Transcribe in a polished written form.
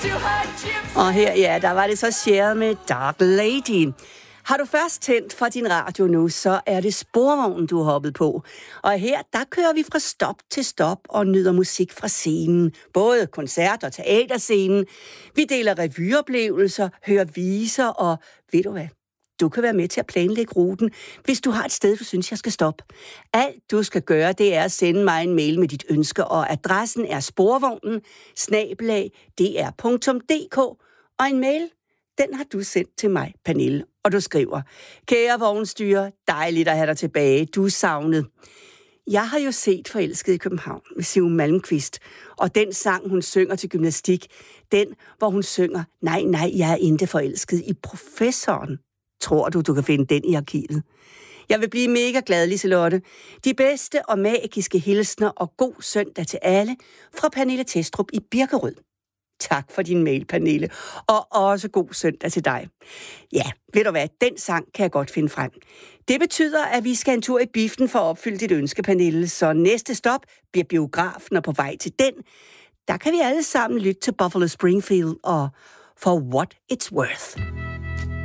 Og her, ja, der var det så shared med Dark Lady. Har du først tændt for din radio nu, så er det Sporvognen, du har hoppet på. Og her, der kører vi fra stop til stop og nyder musik fra scenen. Både koncert- og teaterscenen. Vi deler revyoplevelser, hører viser, og ved du hvad? Du kan være med til at planlægge ruten, hvis du har et sted, du synes, jeg skal stoppe. Alt du skal gøre, det er at sende mig en mail med dit ønske, og adressen er sporvognen@dr.dk, og en mail, den har du sendt til mig, Pernille, og du skriver: Kære vognstyre, dejligt at have dig tilbage, du er savnet. Jeg har jo set Forelsket i København med Siv Malmkvist, og den sang, hun synger til gymnastik, den, hvor hun synger, nej, jeg er ikke forelsket i professoren. Tror du kan finde den i arkivet? Jeg vil blive mega glad, Liselotte. De bedste og magiske hilsner og god søndag til alle fra Pernille Testrup i Birkerød. Tak for din mail, Pernille, og også god søndag til dig. Ja, ved du hvad, den sang kan jeg godt finde frem. Det betyder, at vi skal en tur i biffen for at opfylde dit ønske, Pernille, så næste stop bliver biografen, og på vej til den, der kan vi alle sammen lytte til Buffalo Springfield og For What It's Worth.